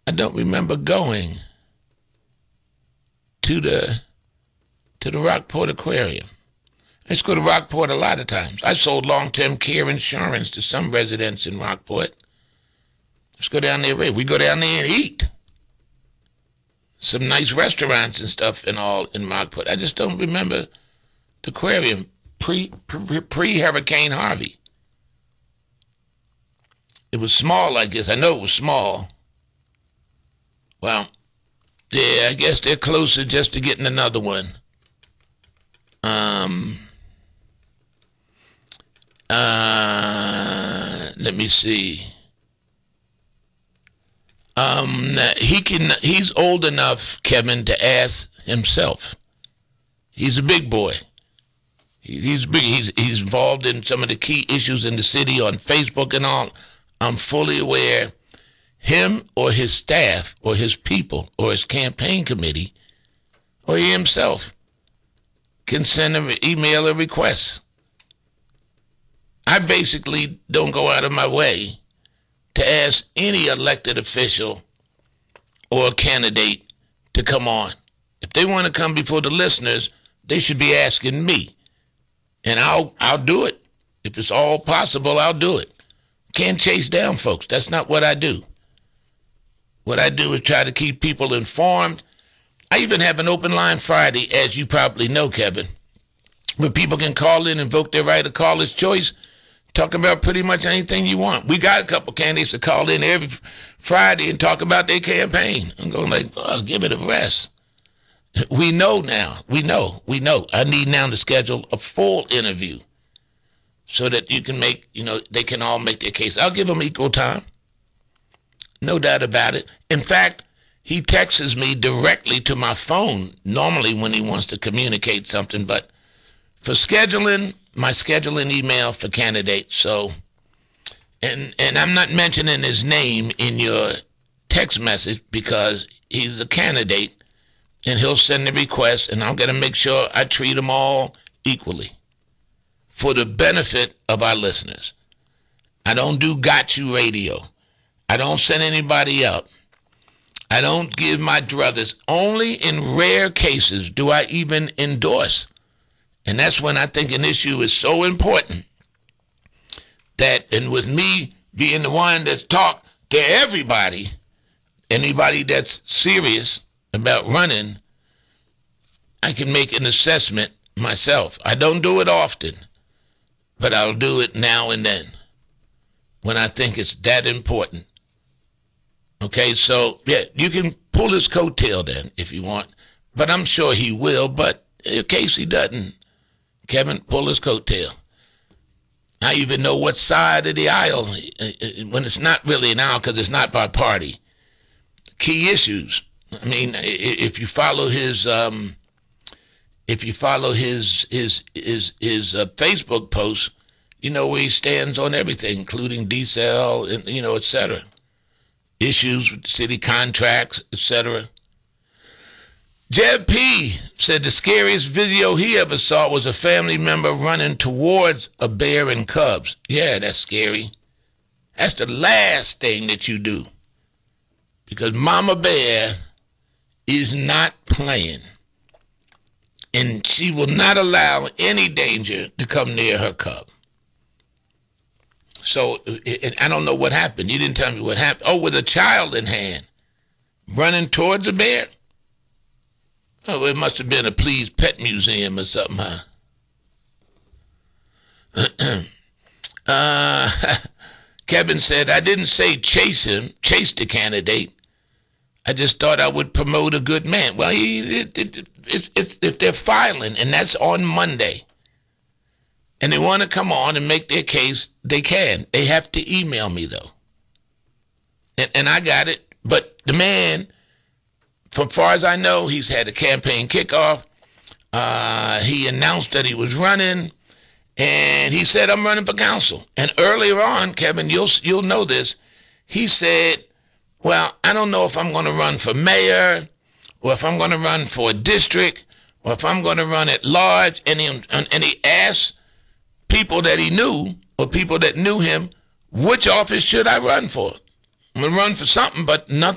I don't remember going to the Rockport Aquarium. I used to go to Rockport a lot of times. I sold long-term care insurance to some residents in Rockport. Let's go down there. We go down there and eat. Some nice restaurants and stuff and all in Rockport. I just don't remember the aquarium pre-Hurricane Harvey. It was small, I guess. I know it was small. Well, yeah, I guess they're closer just to getting another one. Let me see. He's old enough, Kevin, to ask himself. He's a big boy. He's big. He's involved in some of the key issues in the city on Facebook and all. I'm fully aware. Him or his staff or his people or his campaign committee or he himself can send an email a request. I basically don't go out of my way to ask any elected official or candidate to come on. If they want to come before the listeners, they should be asking me. And I'll do it. If it's all possible, I'll do it. Can't chase down folks. That's not what I do. What I do is try to keep people informed. I even have an open line Friday, as you probably know, Kevin, where people can call in, invoke their right of caller's choice, talk about pretty much anything you want. We got a couple candidates that call in every Friday and talk about their campaign. I'm going like, oh, give it a rest. We know now. We know. I need now to schedule a full interview so that you can make, they can all make their case. I'll give them equal time. No doubt about it. In fact, he texts me directly to my phone normally when he wants to communicate something, but for scheduling, my scheduling email for candidates. So, and I'm not mentioning his name in your text message because he's a candidate and he'll send the request and I'm going to make sure I treat them all equally for the benefit of our listeners. I don't do got you radio. I don't send anybody up. I don't give my druthers. Only in rare cases do I even endorse. And that's when I think an issue is so important that, and with me being the one that's talked to everybody, anybody that's serious about running, I can make an assessment myself. I don't do it often, but I'll do it now and then when I think it's that important. Okay, so, yeah, you can pull his coattail then if you want, but I'm sure he will, but in case he doesn't, Kevin, pull his coattail. I even know what side of the aisle, when it's not really an aisle because it's not by party. Key issues. I mean, if you follow his Facebook posts, you know where he stands on everything, including D-Cell and, et cetera. Issues with city contracts, etc. Jeb P. said the scariest video he ever saw was a family member running towards a bear and cubs. Yeah, that's scary. That's the last thing that you do. Because Mama Bear is not playing. And she will not allow any danger to come near her cub. So, I don't know what happened. You didn't tell me what happened. Oh, with a child in hand, running towards a bear? Oh, it must have been a Please Pet Museum or something, huh? Kevin said, I didn't say chase the candidate. I just thought I would promote a good man. Well, if they're filing, and that's on Monday, and they want to come on and make their case, they can. They have to email me, though. And I got it. But the man, from far as I know, he's had a campaign kickoff. He announced that he was running, and he said, I'm running for council. And earlier on, Kevin, you'll know this, he said, well, I don't know if I'm going to run for mayor, or if I'm going to run for a district, or if I'm going to run at large. And he asked people that he knew or people that knew him, which office should I run for? I'm going to run for something, but nothing.